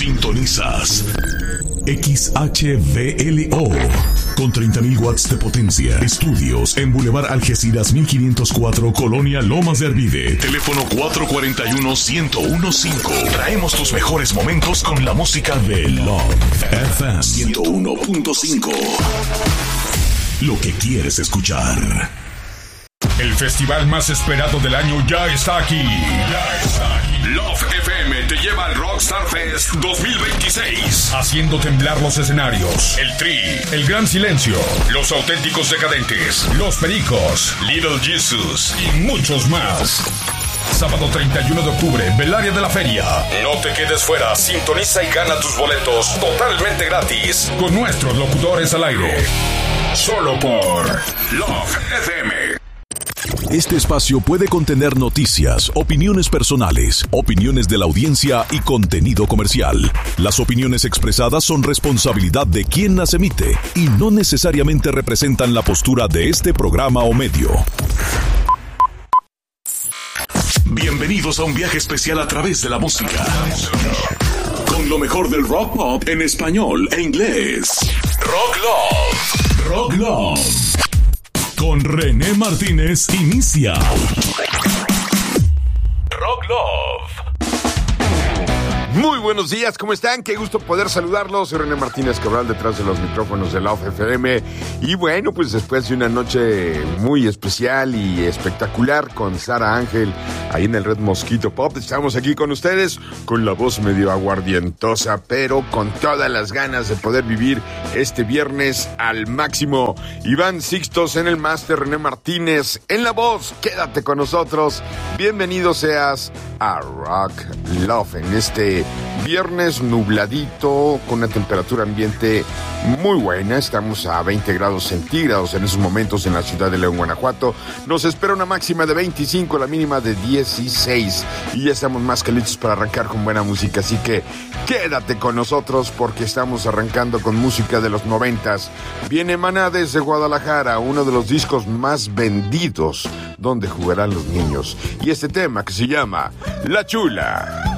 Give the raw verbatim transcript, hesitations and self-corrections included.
Sintonizas X H V L O con treinta mil watts de potencia. Estudios en Boulevard Algeciras mil quinientos cuatro, Colonia Lomas de Arvide. Teléfono cuatro cuatro uno, uno cero uno cinco. Traemos tus mejores momentos con la música de Love F M ciento uno punto cinco. Lo que quieres escuchar. El festival más esperado del año ya está aquí. Ya está aquí. Love F M te lleva al Rockstar Fest dos mil veintiséis, haciendo temblar los escenarios. El Tri, El Gran Silencio, Los Auténticos Decadentes, Los Pericos, Little Jesus y muchos más. Sábado treinta y uno de octubre, Belaria de la Feria. No te quedes fuera, sintoniza y gana tus boletos totalmente gratis con nuestros locutores al aire. Solo por Love F M. Este espacio puede contener noticias, opiniones personales, opiniones de la audiencia y contenido comercial. Las opiniones expresadas son responsabilidad de quien las emite y no necesariamente representan la postura de este programa o medio. Bienvenidos a un viaje especial a través de la música. Con lo mejor del rock pop en español e inglés. Rock Love. Rock Love. Con René Martínez inicia Rock Love. Muy buenos días, ¿cómo están? Qué gusto poder saludarlos. Soy René Martínez Cabral, detrás de los micrófonos de Love F M. Y bueno, pues después de una noche muy especial y espectacular con Sara Ángel, ahí en el Red Mosquito Pop, estamos aquí con ustedes, con la voz medio aguardientosa, pero con todas las ganas de poder vivir este viernes al máximo. Iván Sixtos en el máster, René Martínez en la voz. Quédate con nosotros. Bienvenido seas a Rock Love en este viernes nubladito, con una temperatura ambiente muy buena. Estamos a veinte grados centígrados en esos momentos en la ciudad de León, Guanajuato. Nos espera una máxima de veinticinco, la mínima de dieciséis. Y ya estamos más que listos para arrancar con buena música. Así que quédate con nosotros porque estamos arrancando con música de los noventas. Viene Maná desde Guadalajara, uno de los discos más vendidos donde jugarán los niños. Y este tema que se llama La Chula.